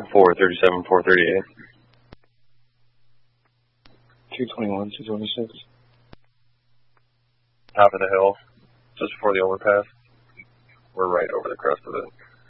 437, 438. 221, 226. Top of the hill, just before the overpass. We're right over the crest of it.